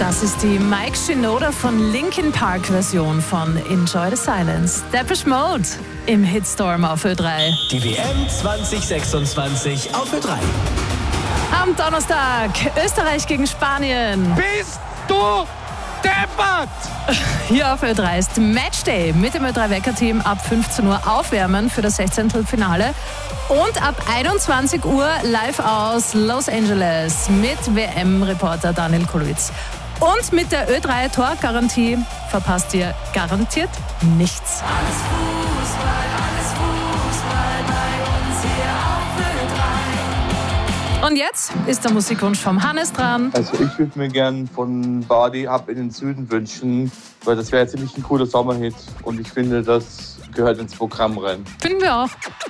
Das ist die Mike Shinoda von Linkin Park Version von Enjoy the Silence. Depeche Mode im Hitstorm auf Ö3. Die WM 2026 auf Ö3. Am Donnerstag Österreich gegen Spanien. Bist du deppert? Hier auf Ö3 ist Matchday mit dem Ö3-Wecker-Team ab 15 Uhr aufwärmen für das 16. Finale. Und ab 21 Uhr live aus Los Angeles mit WM-Reporter Daniel Kulowitz. Und mit der Ö3-Tor-Garantie verpasst ihr garantiert nichts. Alles Fußball bei uns hier auf Ö3. Und jetzt ist der Musikwunsch vom Hannes dran. Also ich würde mir gern von Body Ab in den Süden wünschen, weil das wäre ziemlich ein cooler Sommerhit und ich finde, das gehört ins Programm rein. Finden wir auch.